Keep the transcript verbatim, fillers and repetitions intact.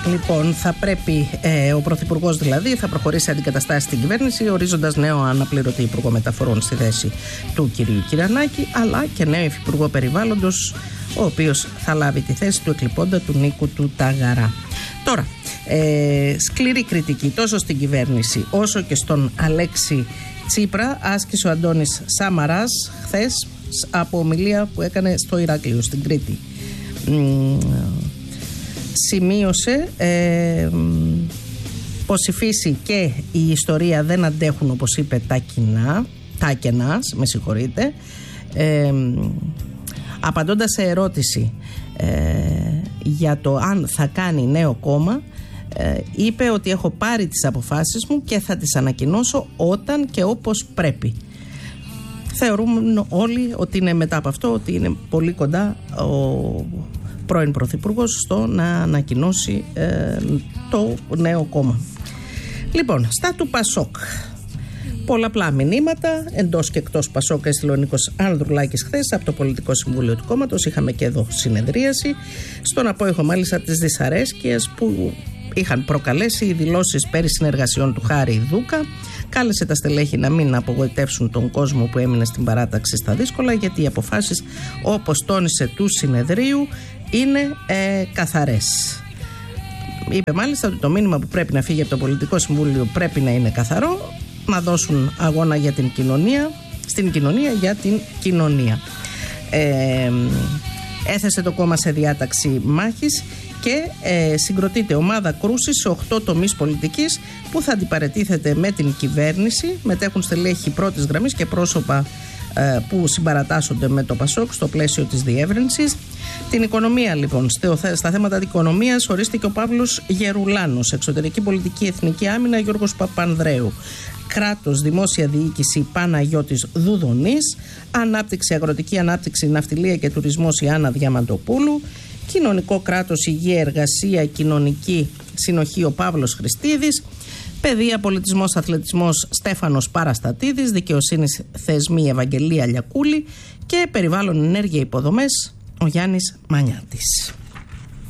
Λοιπόν, θα πρέπει ε, ο Πρωθυπουργός δηλαδή θα προχωρήσει αντικαταστάσει στην κυβέρνηση, ορίζοντας νέο αναπληρωτή Υπουργό Μεταφορών στη θέση του κυρίου Κυρανάκη, αλλά και νέο Υφυπουργό Περιβάλλοντος, ο οποίος θα λάβει τη θέση του εκλειπώντα του Νίκου του Ταγαρά. Τώρα, ε, σκληρή κριτική τόσο στην κυβέρνηση όσο και στον Αλέξη Τσίπρα άσκησε ο Αντώνης Σαμαράς χθες από ομιλία που έκανε στο Ηράκλειο, στην Κρήτη. Μ, σημείωσε ε, πως η φύση και η ιστορία δεν αντέχουν, όπως είπε, τα κοινά, τα κενά, με συγχωρείτε. Ε, απαντώντας σε ερώτηση ε, για το αν θα κάνει νέο κόμμα, ε, είπε ότι έχω πάρει τις αποφάσεις μου και θα τις ανακοινώσω όταν και όπως πρέπει. Θεωρούμε όλοι ότι είναι μετά από αυτό, ότι είναι πολύ κοντά ο πρώην Πρωθυπουργός στο να ανακοινώσει ε, το νέο κόμμα. Λοιπόν, στα του Πασόκ. Πολλαπλά μηνύματα εντός και εκτός Πασόκ έστειλε ο Νίκος Ανδρουλάκης χθες από το Πολιτικό Συμβούλιο του κόμματος. Είχαμε και εδώ συνεδρίαση. Στον απόϊχο μάλιστα της δυσαρέσκειας που είχαν προκαλέσει οι δηλώσεις περί συνεργασιών του Χάρη Δούκα. Κάλεσε τα στελέχη να μην απογοητεύσουν τον κόσμο που έμεινε στην παράταξη στα δύσκολα, γιατί οι αποφάσεις, όπως τόνισε, του συνεδρίου είναι ε, καθαρές. Είπε μάλιστα ότι το μήνυμα που πρέπει να φύγει από το Πολιτικό Συμβούλιο πρέπει να είναι καθαρό, να δώσουν αγώνα για την κοινωνία, στην κοινωνία για την κοινωνία. Ε, έθεσε το κόμμα σε διάταξη μάχης και ε, συγκροτείται ομάδα κρούσης σε οκτώ τομείς πολιτικής που θα αντιπαρατίθεται με την κυβέρνηση. Μετέχουν στελέχη πρώτης γραμμής και πρόσωπα ε, που συμπαρατάσσονται με το Πασόκ στο πλαίσιο της διεύρυνσης. Την οικονομία, λοιπόν, στα θέματα της οικονομίας ορίστηκε ο Παύλος Γερουλάνος. Εξωτερική πολιτική, εθνική άμυνα, Γιώργος Παπανδρέου. Κράτος, δημόσια διοίκηση, Παναγιώτης Δουδονής. Ανάπτυξη, αγροτική ανάπτυξη, ναυτιλία και τουρισμός, η Άννα Διαμαντοπούλου. Κοινωνικό κράτος, υγεία, εργασία, κοινωνική συνοχή, ο Παύλος Χριστίδης. Παιδεία, πολιτισμός, αθλητισμός, Στέφανος Παραστατίδης. Δικαιοσύνης, θεσμοί, Ευαγγελία Λιακούλη. Και περιβάλλον, ενέργεια, υποδομές, ο Γιάννης Μανιάτης.